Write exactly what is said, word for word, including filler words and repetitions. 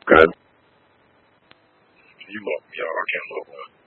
Good. You love me, y'all. I can't love one.